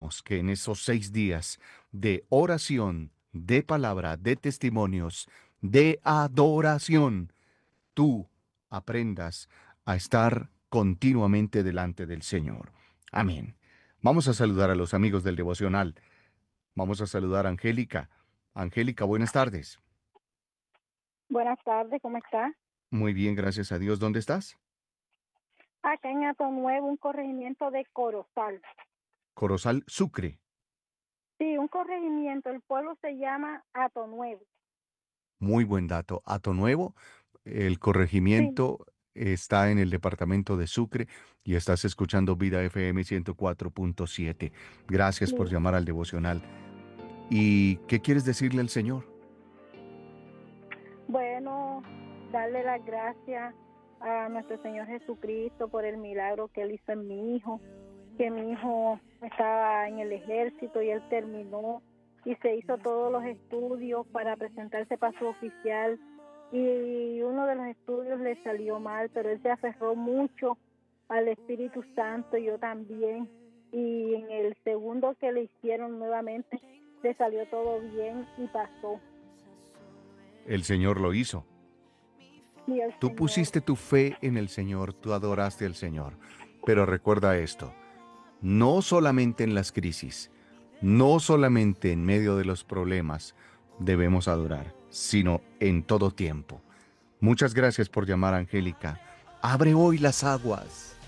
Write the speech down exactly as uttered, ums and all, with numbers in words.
Oramos que en esos seis días de oración, de palabra, de testimonios, de adoración, tú aprendas a estar continuamente delante del Señor. Amén. Vamos a saludar a los amigos del devocional. Vamos a saludar a Angélica. Angélica, buenas tardes. Buenas tardes, ¿cómo está? Muy bien, gracias a Dios. ¿Dónde estás? Acá en Ato Nuevo, un corregimiento de Corozal. Corozal, Sucre. Sí, un corregimiento, el pueblo se llama Ato Nuevo. Muy buen dato. Hato Nuevo, el Sí, corregimiento está en el departamento de Sucre y estás escuchando Vida F M ciento cuatro punto siete. Gracias por sí. llamar al devocional. ¿Y qué quieres decirle al Señor? Bueno, darle las gracias a nuestro Señor Jesucristo por el milagro que Él hizo en mi hijo, que mi hijo estaba en el ejército y él terminó y se hizo todos los estudios para presentarse para su oficial y uno de los estudios le salió mal, pero él se aferró mucho al Espíritu Santo, yo también, y en el segundo que le hicieron nuevamente le salió todo bien y pasó. El Señor lo hizo. Y el Tú Señor, pusiste tu fe en el Señor, tú adoraste al Señor. Pero recuerda esto, no solamente en las crisis, no solamente en medio de los problemas debemos adorar, sino en todo tiempo. Muchas gracias por llamar, Angélica. Abre hoy las aguas.